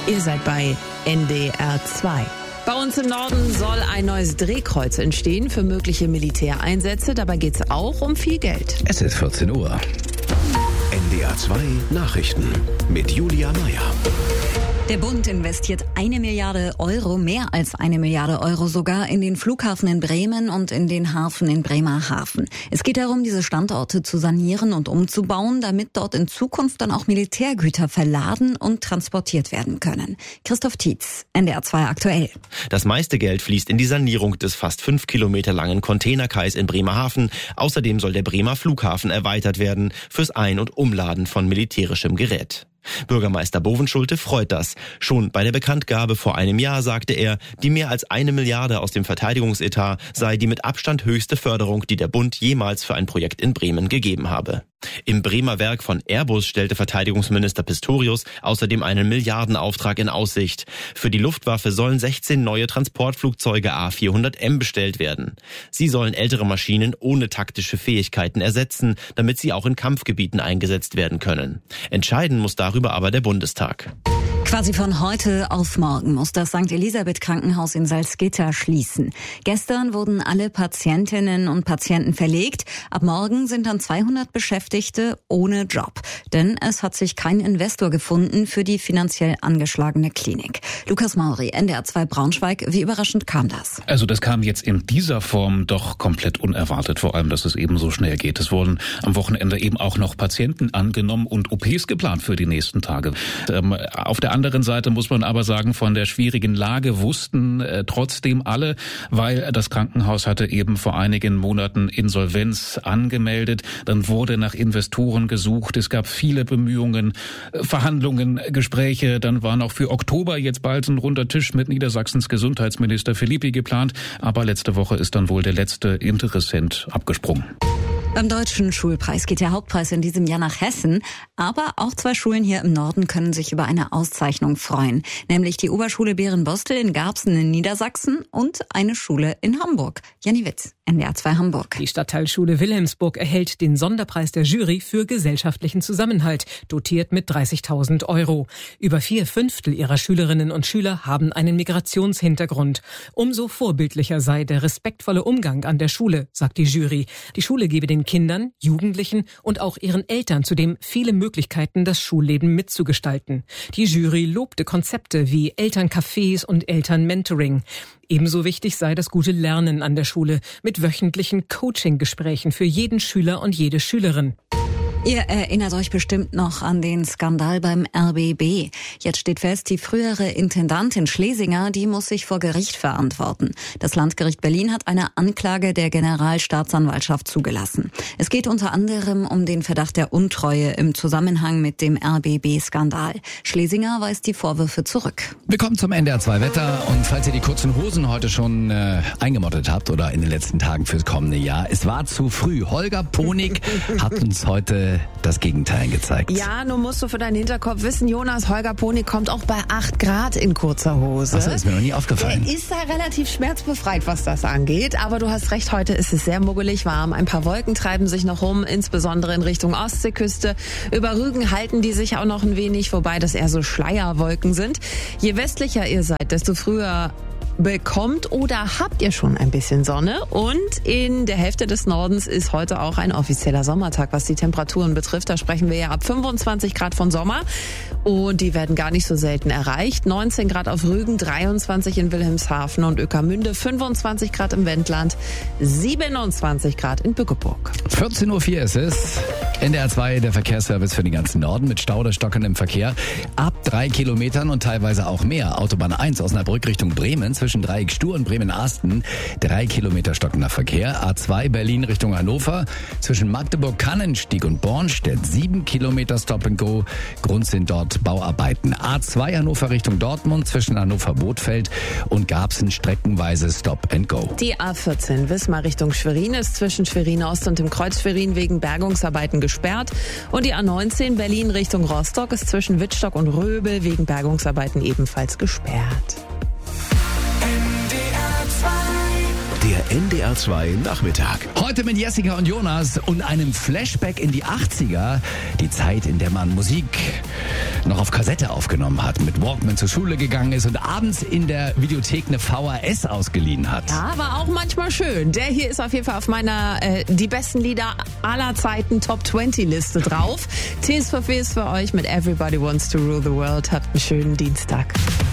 Ihr seid bei NDR 2. Bei uns im Norden soll ein neues Drehkreuz entstehen für mögliche Militäreinsätze. Dabei geht es auch um viel Geld. Es ist 14 Uhr. NDR 2 Nachrichten mit Julia Meyer. Der Bund investiert 1 Milliarde Euro, mehr als 1 Milliarde Euro sogar, in den Flughafen in Bremen und in den Hafen in Bremerhaven. Es geht darum, diese Standorte zu sanieren und umzubauen, damit dort in Zukunft dann auch Militärgüter verladen und transportiert werden können. Christoph Tietz, NDR 2 aktuell. Das meiste Geld fließt in die Sanierung des fast 5 Kilometer langen Containerkais in Bremerhaven. Außerdem soll der Bremer Flughafen erweitert werden fürs Ein- und Umladen von militärischem Gerät. Bürgermeister Bovenschulte freut das. Schon bei der Bekanntgabe vor einem Jahr sagte er, die mehr als 1 Milliarde aus dem Verteidigungsetat sei die mit Abstand höchste Förderung, die der Bund jemals für ein Projekt in Bremen gegeben habe. Im Bremer Werk von Airbus stellte Verteidigungsminister Pistorius außerdem einen Milliardenauftrag in Aussicht. Für die Luftwaffe sollen 16 neue Transportflugzeuge A400M bestellt werden. Sie sollen ältere Maschinen ohne taktische Fähigkeiten ersetzen, damit sie auch in Kampfgebieten eingesetzt werden können. Entscheiden muss darüber aber der Bundestag. Quasi von heute auf morgen muss das St. Elisabeth Krankenhaus in Salzgitter schließen. Gestern wurden alle Patientinnen und Patienten verlegt. Ab morgen sind dann 200 Beschäftigte ohne Job. Denn es hat sich kein Investor gefunden für die finanziell angeschlagene Klinik. Lukas Mauri, NDR 2 Braunschweig. Wie überraschend kam das? Also das kam jetzt in dieser Form doch komplett unerwartet. Vor allem, dass es eben so schnell geht. Es wurden am Wochenende eben auch noch Patienten angenommen und OPs geplant für die nächsten Tage. Auf der anderen Seite muss man aber sagen, von der schwierigen Lage wussten trotzdem alle, weil das Krankenhaus hatte eben vor einigen Monaten Insolvenz angemeldet. Dann wurde nach Investoren gesucht. Es gab viele Bemühungen, Verhandlungen, Gespräche. Dann war noch für Oktober jetzt bald ein runder Tisch mit Niedersachsens Gesundheitsminister Philippi geplant. Aber letzte Woche ist dann wohl der letzte Interessent abgesprungen. Beim Deutschen Schulpreis geht der Hauptpreis in diesem Jahr nach Hessen. Aber auch 2 Schulen hier im Norden können sich über eine Auszeichnung freuen. Nämlich die Oberschule Bärenbostel in Garbsen in Niedersachsen und eine Schule in Hamburg. Janni Witz, NDR 2 Hamburg. Die Stadtteilschule Wilhelmsburg erhält den Sonderpreis der Jury für gesellschaftlichen Zusammenhalt, dotiert mit 30.000 Euro. Über 4/5 ihrer Schülerinnen und Schüler haben einen Migrationshintergrund. Umso vorbildlicher sei der respektvolle Umgang an der Schule, sagt die Jury. Die Schule gebe den Kindern, Jugendlichen und auch ihren Eltern zudem viele Möglichkeiten, das Schulleben mitzugestalten. Die Jury lobte Konzepte wie Elterncafés und Elternmentoring. Ebenso wichtig sei das gute Lernen an der Schule mit wöchentlichen Coaching-Gesprächen für jeden Schüler und jede Schülerin. Ihr erinnert euch bestimmt noch an den Skandal beim RBB. Jetzt steht fest, die frühere Intendantin Schlesinger, die muss sich vor Gericht verantworten. Das Landgericht Berlin hat eine Anklage der Generalstaatsanwaltschaft zugelassen. Es geht unter anderem um den Verdacht der Untreue im Zusammenhang mit dem RBB-Skandal. Schlesinger weist die Vorwürfe zurück. Willkommen zum NDR 2 Wetter. Und falls ihr die kurzen Hosen heute schon eingemottet habt oder in den letzten Tagen fürs kommende Jahr, es war zu früh. Holger Ponig hat uns heute das Gegenteil gezeigt. Ja, nun musst du für deinen Hinterkopf wissen, Jonas, Holger Ponig kommt auch bei 8 Grad in kurzer Hose. Das ist mir noch nie aufgefallen. Er ist da relativ schmerzbefreit, was das angeht. Aber du hast recht, heute ist es sehr muggelig warm. Ein paar Wolken treiben sich noch rum, insbesondere in Richtung Ostseeküste. Über Rügen halten die sich auch noch ein wenig, wobei das eher so Schleierwolken sind. Je westlicher ihr seid, desto früher bekommt oder habt ihr schon ein bisschen Sonne. Und in der Hälfte des Nordens ist heute auch ein offizieller Sommertag, was die Temperaturen betrifft. Da sprechen wir ja ab 25 Grad von Sommer. Und die werden gar nicht so selten erreicht. 19 Grad auf Rügen, 23 in Wilhelmshaven und Ueckermünde, 25 Grad im Wendland, 27 Grad in Bückeburg. 14.04 Uhr ist es. NDR 2, der Verkehrsservice für den ganzen Norden mit Stau oder stockendem Verkehr. Ab 3 Kilometern und teilweise auch mehr. Autobahn 1 Osnabrück Richtung Bremen zwischen Dreieck Stur und Bremen-Asten. 3 Kilometer stockender Verkehr. A2 Berlin Richtung Hannover. Zwischen Magdeburg-Kannenstieg und Bornstedt 7 Kilometer Stop and Go. Grund sind dort Bauarbeiten. A2 Hannover Richtung Dortmund zwischen Hannover-Bothfeld und Garbsen streckenweise Stop and Go. Die A14 Wismar Richtung Schwerin ist zwischen Schwerin Ost und dem Kreuz Schwerin wegen Bergungsarbeiten gesperrt. Und die A19 Berlin Richtung Rostock ist zwischen Wittstock und Röbel wegen Bergungsarbeiten ebenfalls gesperrt. Der NDR NDR 2 Nachmittag. Heute mit Jessica und Jonas und einem Flashback in die 80er. Die Zeit, in der man Musik noch auf Kassette aufgenommen hat, mit Walkman zur Schule gegangen ist und abends in der Videothek eine VHS ausgeliehen hat. Ja, war auch manchmal schön. Der hier ist auf jeden Fall auf meiner die besten Lieder aller Zeiten Top 20 Liste drauf. Tears for Fears für euch mit Everybody Wants to Rule the World. Habt einen schönen Dienstag.